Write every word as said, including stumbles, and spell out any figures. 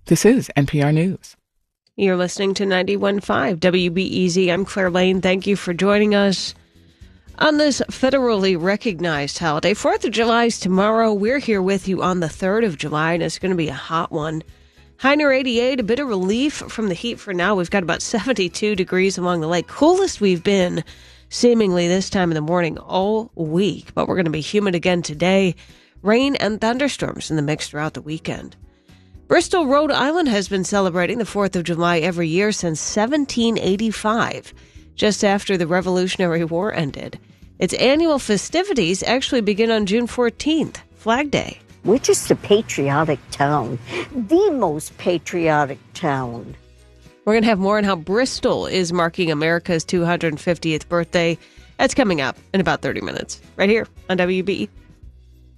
This is N P R News. You're listening to ninety-one point five W B E Z. I'm Claire Lane. Thank you for joining us on this federally recognized holiday. fourth of July is tomorrow. We're here with you on the third of July, and it's going to be a hot one. High near eighty-eight, a bit of relief from the heat for now. We've got about seventy-two degrees along the lake. Coolest we've been seemingly this time in the morning all week. But we're going to be humid again today. Rain and thunderstorms in the mix throughout the weekend. Bristol, Rhode Island has been celebrating the fourth of July every year since seventeen eighty-five, just after the Revolutionary War ended. Its annual festivities actually begin on June fourteenth, Flag Day. We're just a patriotic town, the most patriotic town. We're going to have more on how Bristol is marking America's two hundred fiftieth birthday. That's coming up in about thirty minutes, right here on W B E.